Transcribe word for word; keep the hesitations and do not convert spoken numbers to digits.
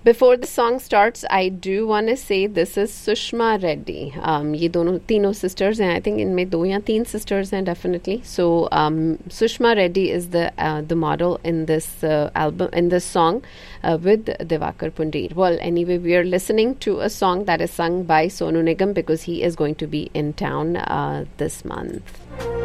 Before the song starts, I do want to say this is Sushma Reddy. Um, ये दोनों तीनों sisters हैं. I think इनमें दो या तीन sisters हैं definitely. So um, Sushma Reddy is the uh, the model in this uh, album, in this song uh, with Divakar Pundir. Well, anyway, we are listening to a song that is sung by Sonu Nigam because he is going to be in town uh, this month.